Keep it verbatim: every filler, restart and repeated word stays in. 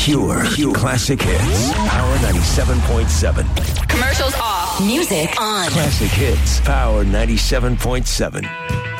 Pure, pure classic hits. Power ninety-seven point seven. Commercials off. Music on. Classic hits. Power ninety-seven point seven.